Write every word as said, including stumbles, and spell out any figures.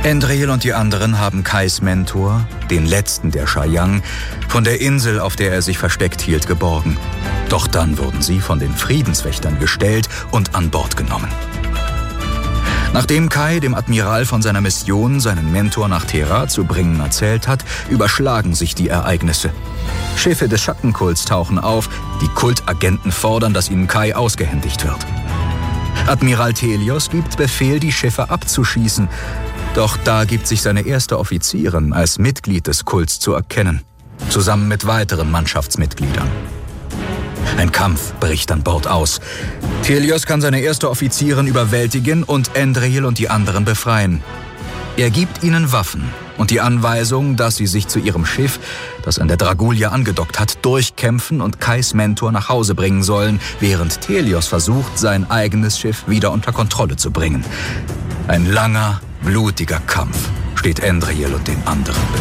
Endril und die anderen haben Kais Mentor, den letzten der Shayang, von der Insel, auf der er sich versteckt hielt, geborgen. Doch dann wurden sie von den Friedenswächtern gestellt und an Bord genommen. Nachdem Kai dem Admiral von seiner Mission, seinen Mentor nach Thera zu bringen, erzählt hat, überschlagen sich die Ereignisse. Schiffe des Schattenkults tauchen auf, die Kultagenten fordern, dass ihnen Kai ausgehändigt wird. Admiral Thelios gibt Befehl, die Schiffe abzuschießen, doch da gibt sich seine erste Offizierin als Mitglied des Kults zu erkennen, zusammen mit weiteren Mannschaftsmitgliedern. Ein Kampf bricht an Bord aus. Thelios kann seine erste Offizierin überwältigen und Endril und die anderen befreien. Er gibt ihnen Waffen und die Anweisung, dass sie sich zu ihrem Schiff, das an der Dragulia angedockt hat, durchkämpfen und Kais Mentor nach Hause bringen sollen, während Thelios versucht, sein eigenes Schiff wieder unter Kontrolle zu bringen. Ein langer, blutiger Kampf steht Endril und den anderen bevor.